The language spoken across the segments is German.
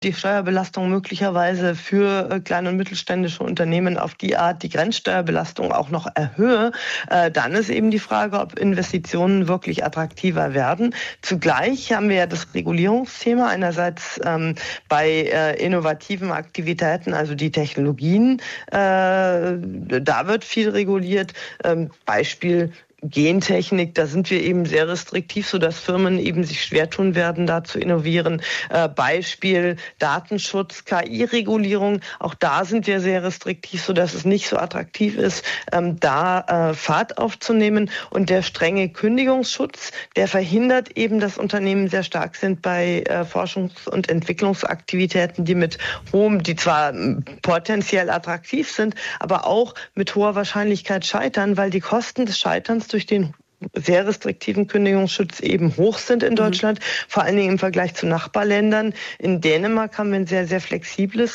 die Steuerbelastung möglicherweise für kleine und mittelständische Unternehmen auf die Art die Grenzsteuerbelastung auch noch erhöhe, dann ist eben die Frage, ob Investitionen wirklich attraktiver werden. Zugleich haben wir ja das Regulierungsthema einerseits bei innovativen Aktivitäten, also die Technologien, da wird viel reguliert. Beispiel Gentechnik, da sind wir eben sehr restriktiv, sodass Firmen eben sich schwer tun werden, da zu innovieren. Beispiel Datenschutz, KI-Regulierung, auch da sind wir sehr restriktiv, sodass es nicht so attraktiv ist, da Fahrt aufzunehmen. Und der strenge Kündigungsschutz, der verhindert eben, dass Unternehmen sehr stark sind bei Forschungs- und Entwicklungsaktivitäten, die zwar potenziell attraktiv sind, aber auch mit hoher Wahrscheinlichkeit scheitern, weil die Kosten des Scheiterns durch den sehr restriktiven Kündigungsschutz eben hoch sind in Deutschland, vor allen Dingen im Vergleich zu Nachbarländern. In Dänemark haben wir ein sehr, sehr flexibles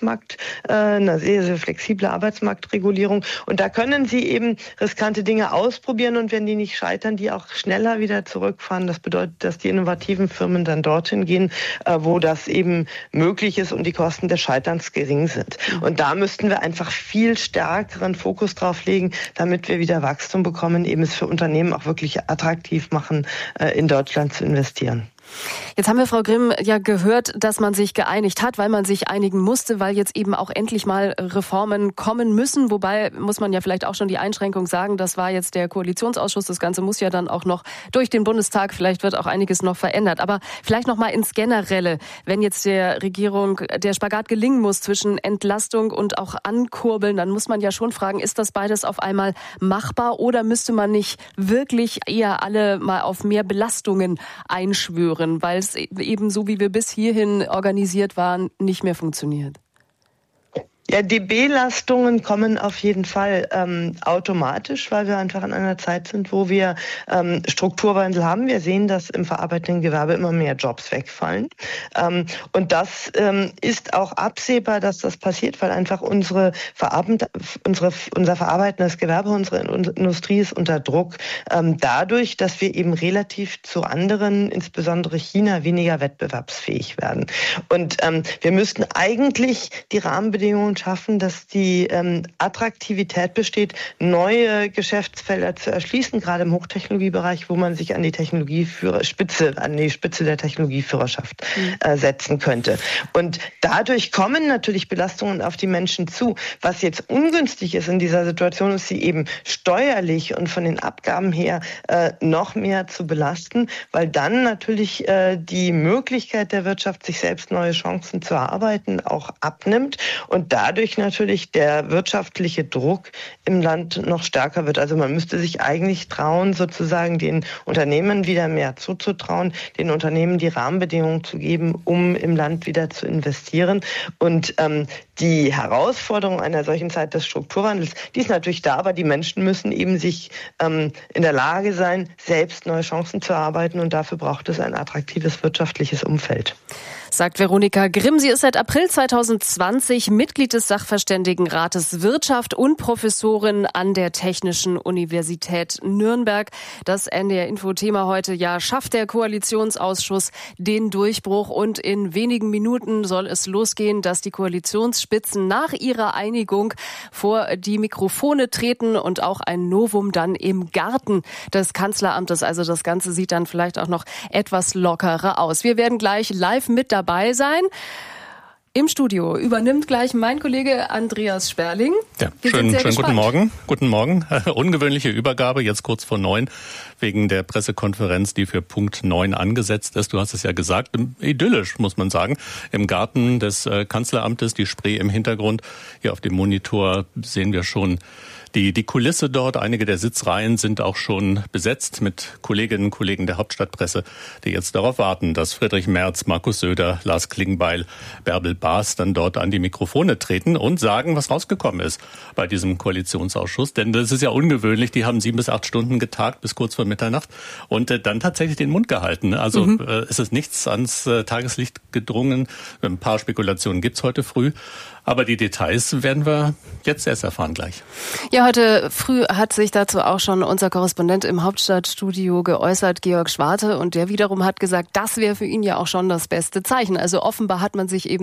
eine sehr, sehr flexible Arbeitsmarktregulierung. Und da können Sie eben riskante Dinge ausprobieren und wenn die nicht scheitern, die auch schneller wieder zurückfahren. Das bedeutet, dass die innovativen Firmen dann dorthin gehen, wo das eben möglich ist und die Kosten des Scheiterns gering sind. Und da müssten wir einfach viel stärkeren Fokus drauf legen, damit wir wieder Wachstum bekommen, eben es für Unternehmen auch wirklich attraktiv machen, in Deutschland zu investieren. Jetzt haben wir, Frau Grimm, ja gehört, dass man sich geeinigt hat, weil man sich einigen musste, weil jetzt eben auch endlich mal Reformen kommen müssen. Wobei muss man ja vielleicht auch schon die Einschränkung sagen, das war jetzt der Koalitionsausschuss. Das Ganze muss ja dann auch noch durch den Bundestag. Vielleicht wird auch einiges noch verändert. Aber vielleicht noch mal ins Generelle, wenn jetzt der Regierung der Spagat gelingen muss zwischen Entlastung und auch Ankurbeln, dann muss man ja schon fragen, ist das beides auf einmal machbar oder müsste man nicht wirklich eher alle mal auf mehr Belastungen einschwören, weil es eben so, wie wir bis hierhin organisiert waren, nicht mehr funktioniert? Ja, die Belastungen kommen auf jeden Fall automatisch, weil wir einfach in einer Zeit sind, wo wir Strukturwandel haben. Wir sehen, dass im verarbeitenden Gewerbe immer mehr Jobs wegfallen. Und das ist auch absehbar, dass das passiert, weil einfach unser verarbeitendes Gewerbe, unsere Industrie ist unter Druck. Dadurch, dass wir eben relativ zu anderen, insbesondere China, weniger wettbewerbsfähig werden. Und wir müssten eigentlich die Rahmenbedingungen schaffen, dass die Attraktivität besteht, neue Geschäftsfelder zu erschließen, gerade im Hochtechnologiebereich, wo man sich an die Spitze der Technologieführerschaft setzen könnte. Und dadurch kommen natürlich Belastungen auf die Menschen zu. Was jetzt ungünstig ist in dieser Situation, ist sie eben steuerlich und von den Abgaben her noch mehr zu belasten, weil dann natürlich die Möglichkeit der Wirtschaft, sich selbst neue Chancen zu erarbeiten, auch abnimmt und dadurch natürlich der wirtschaftliche Druck im Land noch stärker wird. Also man müsste sich eigentlich trauen, sozusagen den Unternehmen wieder mehr zuzutrauen, den Unternehmen die Rahmenbedingungen zu geben, um im Land wieder zu investieren. Und die Herausforderung einer solchen Zeit des Strukturwandels, die ist natürlich da, aber die Menschen müssen eben sich in der Lage sein, selbst neue Chancen zu erarbeiten und dafür braucht es ein attraktives wirtschaftliches Umfeld. Sagt Veronika Grimm. Sie ist seit April 2020 Mitglied des Sachverständigenrates Wirtschaft und Professorin an der Technischen Universität Nürnberg. Das NDR-Info-Thema heute: Ja, schafft der Koalitionsausschuss den Durchbruch? Und in wenigen Minuten soll es losgehen, dass die Koalitionsspitzen nach ihrer Einigung vor die Mikrofone treten und auch ein Novum dann im Garten des Kanzleramtes. Also das Ganze sieht dann vielleicht auch noch etwas lockerer aus. Wir werden gleich live mit dabei sein. Im Studio übernimmt gleich mein Kollege Andreas Sperling. Ja, schönen guten Morgen. Guten Morgen. Ungewöhnliche Übergabe, jetzt kurz vor 9, wegen der Pressekonferenz, die für Punkt 9 angesetzt ist. Du hast es ja gesagt, idyllisch, muss man sagen. Im Garten des Kanzleramtes, die Spree im Hintergrund. Hier auf dem Monitor sehen wir schon die Kulisse dort. Einige der Sitzreihen sind auch schon besetzt mit Kolleginnen und Kollegen der Hauptstadtpresse, die jetzt darauf warten, dass Friedrich Merz, Markus Söder, Lars Klingbeil, Bärbel Baas dann dort an die Mikrofone treten und sagen, was rausgekommen ist bei diesem Koalitionsausschuss. Denn das ist ja ungewöhnlich. Die haben 7 bis 8 Stunden getagt bis kurz vor Mitternacht und dann tatsächlich den Mund gehalten. Also es ist nichts ans Tageslicht gedrungen. Ein paar Spekulationen gibt's heute früh. Aber die Details werden wir jetzt erst erfahren gleich. Ja, heute früh hat sich dazu auch schon unser Korrespondent im Hauptstadtstudio geäußert, Georg Schwarte. Und der wiederum hat gesagt, das wäre für ihn ja auch schon das beste Zeichen. Also offenbar hat man sich eben